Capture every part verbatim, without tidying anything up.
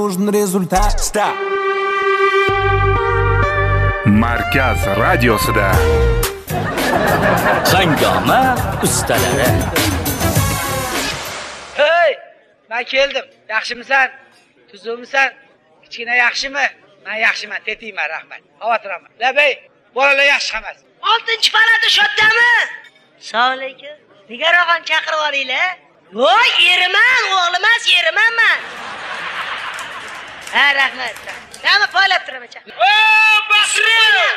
Нужен результат. Stop. Markaz radiosida Hangoma ustalari. Hey, men keldim. Yaxshimisan? Tuzukmisan? Kichkina yaxshimi? Men yaxshiman, tetiyman, rahmat. Xavotirman. Labay, bolalar yaxshi emas. oltinchi palata shodami? Assalomu alaykum. Nigarog'on chaqirib olinglar. Voy, eriman, o'g'lim emas, eriman men. Ha, rahmat. Nima poylab turaman? O, Basri!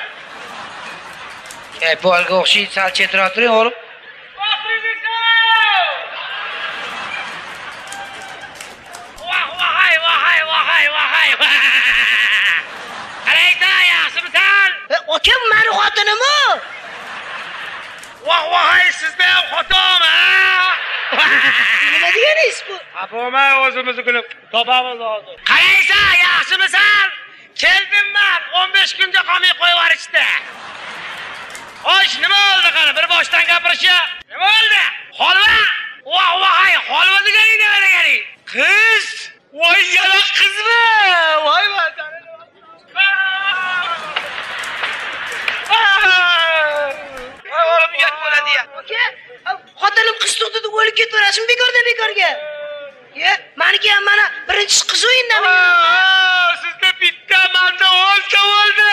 Ey, polga o'xshaydi, sal chetroq turing, o'g'lim. Basri! Vah, vahay, vahay, vahay, vahay. Qalaysan, yaxshimisan? Okim meni xotinim-u. Vah, vahay, sizda ham xotinmi, ha? Nima deganingiz bu? Apomay o'zimizni topamiz hozir. Qalaysan, yaxshimisan? Keldim men, o'n besh kunga qolmay qo'yib yuborishdi. Xo'sh, nima oldi qani? Bir boshdan gapirishi. Nima oldi? Holva. Voh, vohay, holva deganing nima deganing? Qiz. Voy, yana qizmi? Voy, vatan. O'g'lim uyat bo'ladi ya. Aka, xotinim qiz tug'di, o'lib ketaverasizmi bekorda bekorga? Ye, meniki ham mana birinchi qiz o'yindami? Sizda bitta, menda olti bo'ldi.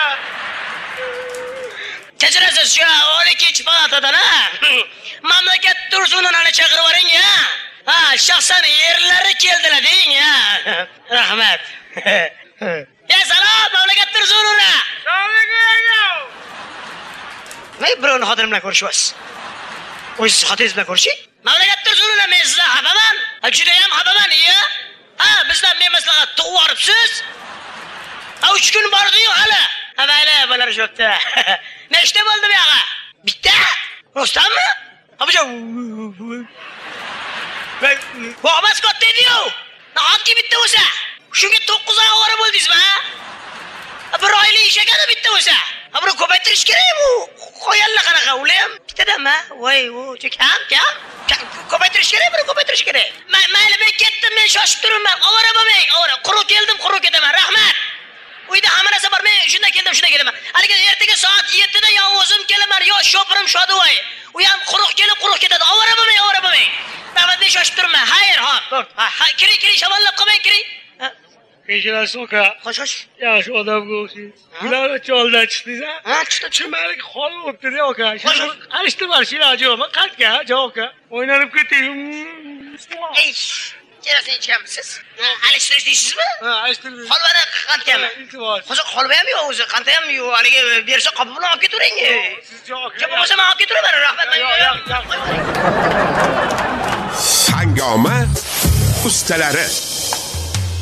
Kechirasiz, shu o'n ikkinchi palatadan ha. Mamlakat tursunini chaqirib yuboring ya. Ha, shaxsan yerlari keldilar deng ya. Rahmat. Ya salom, mamlakat tursunini. Salom. Men birovni xotinim bilan ko'rishyapsiz. O'zingiz xotiningiz bilan ko'rishing. Mamlakat tursunini men sizdan xafaman. Juda ham xafaman ya. Ha, bizdan men maslahat tug'ib olibsiz. Ha, uch kun bordi-yu hali. Ha, mayli, bo'lar shotda. Nechta bo'ldi bu yoqqa? Bitta? Rostami? Ha, bu. Men bo'g'mas katta edi-yu. Nahotki bitta bo'lsa? Shunga to'qqiz oy ovora bo'ldingizmi? Ha, bir oylik ish ekani bitta bo'lsa. Ha, buni ko'paytirish kerak bu. Qo'yanlar qanaqa, ular ham bittadami? Voy, u kam, kam. Ko'paytirish kerak, buni ko'paytirish kerak. Mayli, men ketdim, men shoshib turibman. Ovora bo'lmang, ovora. Quruq keldim, quruq ketaman. Rahmat. Uyda hamma narsa bor. Men shunda keldim, shunda kelaman. Haligi ertaga soat yettida yo o'zim kelaman, yo shofirim Shodivoy. U ham quruq kelib, quruq ketadi. Ovora bo'lmang, ovora bo'lmang. Rahmat, men shoshib turibman. Xayr, hop. Ha, kiring, kiring, shamallab qolmang, kiring. Kechirasiz aka. Qo'shish. Yaxshi odamga o'xshaysiz. Bular choldan chiqdingiz-a? Ha, chiqdi. Chimalik hol bo'libdi-da aka. Alishtirmar shilajimi? Qatga, javoka. O'ynalib keting. Ish. Kerasini ichganmisiz? Alishtirish deysizmi? Ha, alishtirdim. Holvani qantgami? Iltimos. Hozir holva ham yo'q o'zi, qanta ham yo'q. Haligi bersa qopi bilan olib ketavering. Siz javob. Javob bo'lsa men olib ketaveraman, rahmat. Hangoma ustalari.